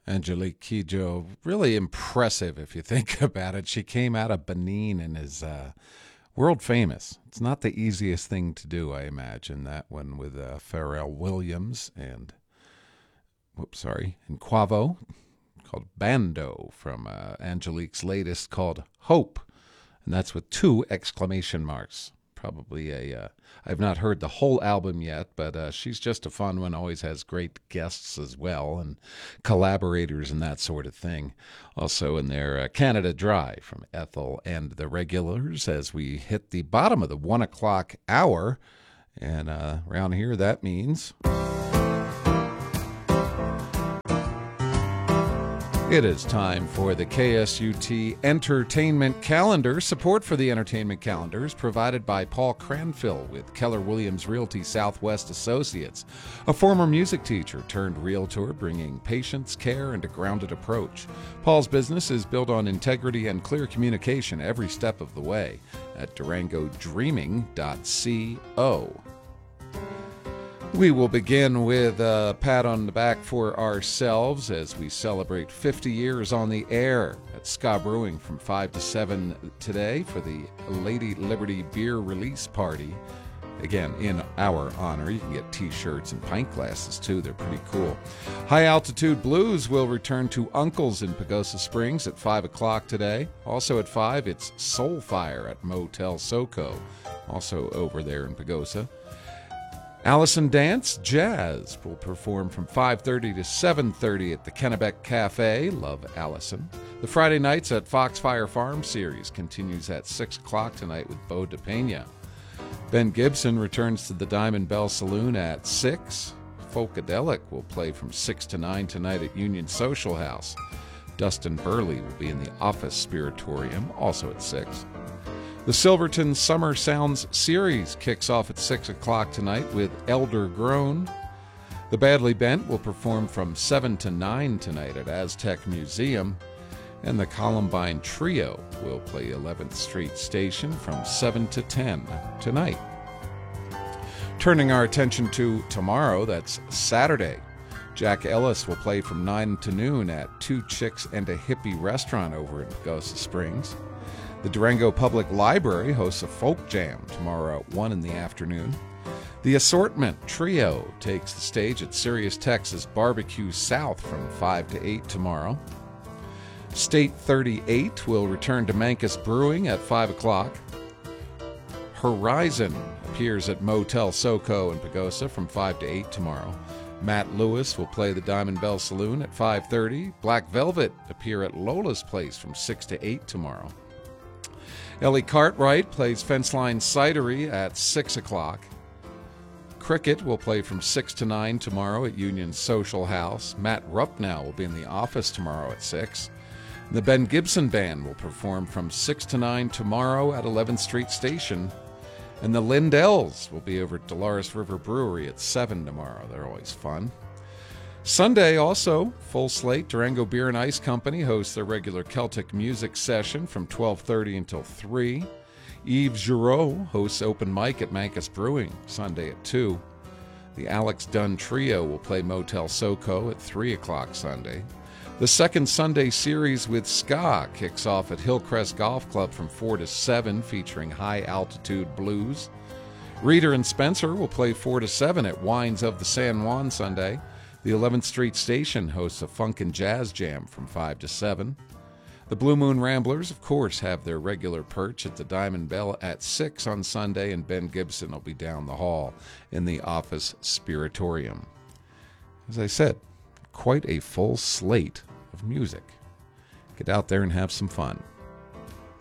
Angelique Kidjo, really impressive if you think about it. She came out of Benin and is world famous. It's not the easiest thing to do, I imagine, that one with Pharrell Williams and, and Quavo, called Bando from Angelique's latest called Hope. And that's with 2 exclamation marks. Probably I've not heard the whole album yet, but she's just a fun one, always has great guests as well, and collaborators and that sort of thing. Also in there, Canada Dry from Ethel and the Regulars as we hit the bottom of the 1 o'clock hour. And around here, that means it is time for the KSUT Entertainment Calendar. Support for the Entertainment Calendar is provided by Paul Cranfill with Keller Williams Realty Southwest Associates, a former music teacher turned realtor, bringing patience, care, and a grounded approach. Paul's business is built on integrity and clear communication every step of the way at durangodreaming.co. We will begin with a pat on the back for ourselves as we celebrate 50 years on the air at Ska Brewing from 5 to 7 today for the Lady Liberty Beer Release Party. Again, in our honor. You can get t-shirts and pint glasses, too. They're pretty cool. High Altitude Blues will return to Uncle's in Pagosa Springs at 5 o'clock today. Also at 5, it's Soulfire at Motel SoCo, also over there in Pagosa. Allison Dance Jazz will perform from 5:30 to 7:30 at the Kennebec Cafe. Love Allison. The Friday Nights at Foxfire Farm series continues at 6 o'clock tonight with Bo DePena. Ben Gibson returns to the Diamond Bell Saloon at 6. Folkadelic will play from 6 to 9 tonight at Union Social House. Dustin Burley will be in the Office Spiritorium, also at 6. The Silverton Summer Sounds series kicks off at 6 o'clock tonight with Elder Groan. The Badly Bent will perform from 7 to 9 tonight at Aztec Museum. And the Columbine Trio will play 11th Street Station from 7 to 10 tonight. Turning our attention to tomorrow, that's Saturday. Jack Ellis will play from 9 to noon at Two Chicks and a Hippie restaurant over in Pagosa Springs. The Durango Public Library hosts a folk jam tomorrow at 1 in the afternoon. The Assortment Trio takes the stage at Sirius Texas Barbecue South from 5 to 8 tomorrow. State 38 will return to Mancus Brewing at 5 o'clock. Horizon appears at Motel SoCo in Pagosa from 5 to 8 tomorrow. Matt Lewis will play the Diamond Bell Saloon at 5:30. Black Velvet appear at Lola's Place from 6 to 8 tomorrow. Ellie Cartwright plays Fenceline Cidery at 6 o'clock. Cricket will play from 6 to 9 tomorrow at Union Social House. Matt Rupnow will be in the Office tomorrow at 6. The Ben Gibson Band will perform from 6 to 9 tomorrow at 11th Street Station. And the Lindells will be over at Dolores River Brewery at 7 tomorrow. They're always fun. Sunday also, full slate. Durango Beer and Ice Company hosts their regular Celtic music session from 12:30 until 3. Yves Giroux hosts open mic at Mancus Brewing Sunday at 2. The Alex Dunn Trio will play Motel SoCo at 3 o'clock Sunday. The second Sunday series with ska kicks off at Hillcrest Golf Club from 4 to 7, featuring High Altitude Blues. Reeder and Spencer will play 4 to 7 at Wines of the San Juan Sunday. The 11th Street Station hosts a funk and jazz jam from 5 to 7. The Blue Moon Ramblers, of course, have their regular perch at the Diamond Bell at 6 on Sunday, and Ben Gibson will be down the hall in the Office Spiritorium. As I said, quite a full slate of music. Get out there and have some fun.